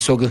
Sogue.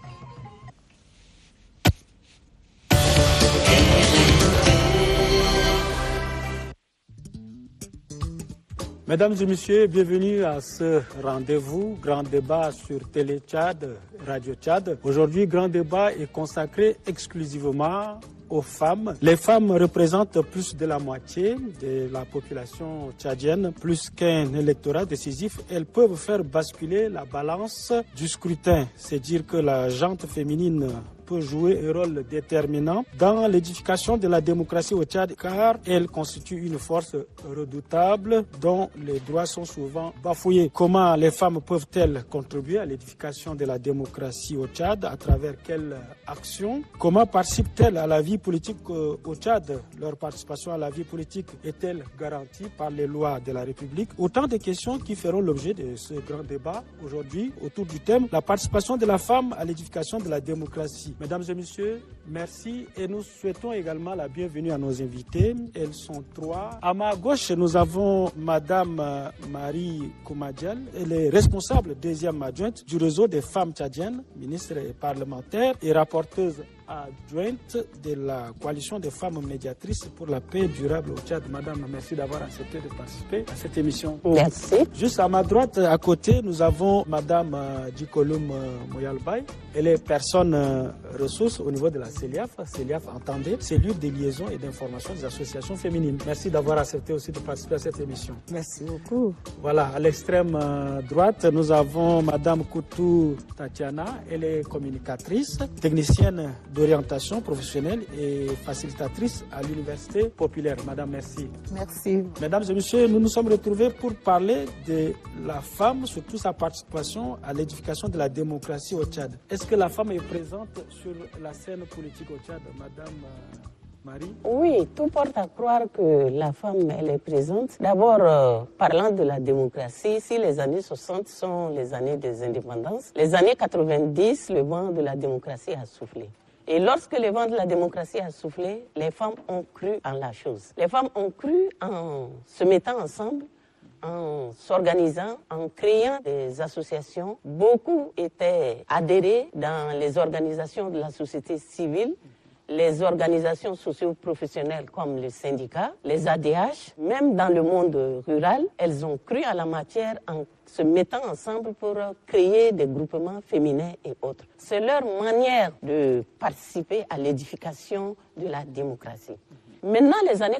Mesdames et messieurs, bienvenue à ce rendez-vous, grand débat sur Télé Tchad, Radio Tchad. Aujourd'hui, grand débat est consacré exclusivement aux femmes. Les femmes représentent plus de la moitié de la population tchadienne, plus qu'un électorat décisif. Elles peuvent faire basculer la balance du scrutin. C'est dire que la gente féminine peut jouer un rôle déterminant dans l'édification de la démocratie au Tchad, car elle constitue une force redoutable dont les droits sont souvent bafoués. Comment les femmes peuvent-elles contribuer à l'édification de la démocratie au Tchad? À travers quelles actions? Comment participent-elles à la vie politique au Tchad? Leur participation à la vie politique est-elle garantie par les lois de la République? Autant de questions qui feront l'objet de ce grand débat aujourd'hui autour du thème la participation de la femme à l'édification de la démocratie. Mesdames et messieurs, merci et nous souhaitons également la bienvenue à nos invités. Elles sont trois. À ma gauche, nous avons Madame Marie Koumadial. Elle est responsable, deuxième adjointe du réseau des femmes tchadiennes, ministre et parlementaire et rapporteuse adjointe de la coalition des femmes médiatrices pour la paix durable au Tchad. Madame, merci d'avoir accepté de participer à cette émission. Merci. Juste à ma droite, à côté, nous avons Madame Djikoloum Moyalbay. Elle est personne ressource au niveau de la CELIAF. CELIAF, entendez, cellule de liaison et d'information des associations féminines. Merci d'avoir accepté aussi de participer à cette émission. Merci beaucoup. Voilà, à l'extrême droite, nous avons Madame Koutou Tatiana. Elle est communicatrice, technicienne d'orientation professionnelle et facilitatrice à l'Université populaire. Madame, merci. Merci. Mesdames et messieurs, nous nous sommes retrouvés pour parler de la femme, surtout sa participation à l'édification de la démocratie au Tchad. Est-ce que la femme est présente sur la scène politique au Tchad, Madame Marie? Oui, tout porte à croire que la femme, elle est présente. D'abord, parlant de la démocratie, si les années 60 sont les années des indépendances, les années 90, le vent de la démocratie a soufflé. Et lorsque le vent de la démocratie a soufflé, les femmes ont cru en la chose. Les femmes ont cru en se mettant ensemble, en s'organisant, en créant des associations. Beaucoup étaient adhérés dans les organisations de la société civile, les organisations socio-professionnelles comme les syndicats, les ADH, même dans le monde rural, elles ont cru à la matière en se mettant ensemble pour créer des groupements féminins et autres. C'est leur manière de participer à l'édification de la démocratie. Maintenant, les années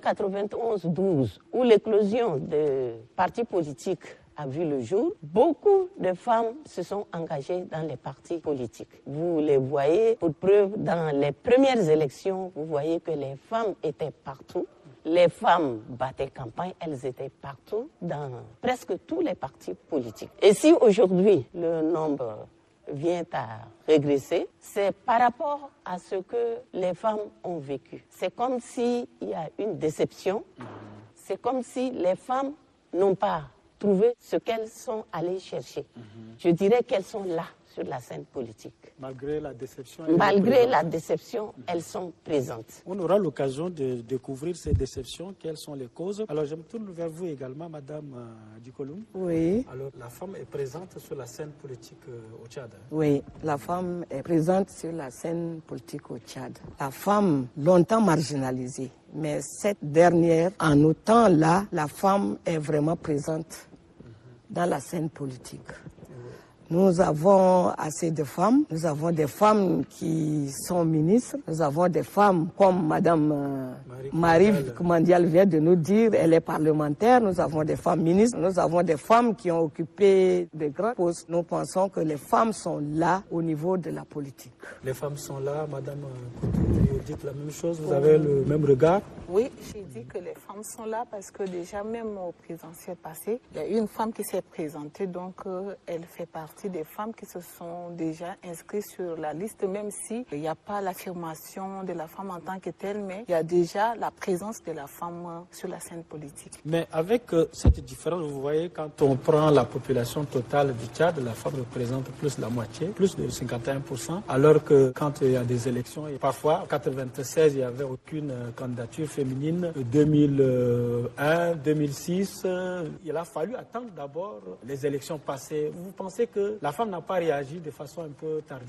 91-12, où l'éclosion des partis politiques a vu le jour, beaucoup de femmes se sont engagées dans les partis politiques. Vous les voyez, pour preuve, dans les premières élections, vous voyez que les femmes étaient partout. Les femmes battaient campagne, elles étaient partout dans presque tous les partis politiques. Et si aujourd'hui le nombre vient à régresser, c'est par rapport à ce que les femmes ont vécu. C'est comme s'il y a une déception, c'est comme si les femmes n'ont pas trouvé ce qu'elles sont allées chercher. Je dirais qu'elles sont là, sur la scène politique. Malgré la déception. Malgré la déception, elles sont présentes. On aura l'occasion de découvrir ces déceptions, quelles sont les causes. Alors je me tourne vers vous également, Madame Djikoloum. Oui. Alors la femme est présente sur la scène politique au Tchad. Oui, la femme est présente sur la scène politique au Tchad. La femme, longtemps marginalisée, mais cette dernière, en nos temps-là, la femme est vraiment présente dans la scène politique. Nous avons assez de femmes. Nous avons des femmes qui sont ministres. Nous avons des femmes comme Madame Marie Koumadial vient de nous dire, elle est parlementaire. Nous avons des femmes ministres. Nous avons des femmes qui ont occupé de grands postes. Nous pensons que les femmes sont là au niveau de la politique. Les femmes sont là, Madame Koutou, vous dites la même chose, vous avez le même regard? Oui, j'ai dit que les femmes sont là parce que déjà même au présidentiel passé, il y a eu une femme qui s'est présentée, donc elle fait partie des femmes qui se sont déjà inscrites sur la liste, même si il n'y a pas l'affirmation de la femme en tant que telle, mais il y a déjà la présence de la femme sur la scène politique. Mais avec cette différence, vous voyez, quand on prend la population totale du Tchad, la femme représente plus de la moitié, plus de 51%, alors que quand il y a des élections, et parfois, en 1996, il n'y avait aucune candidature féminine. 2001, 2006, il a fallu attendre d'abord les élections passées. Vous pensez que la femme n'a pas réagi de façon un peu tardive?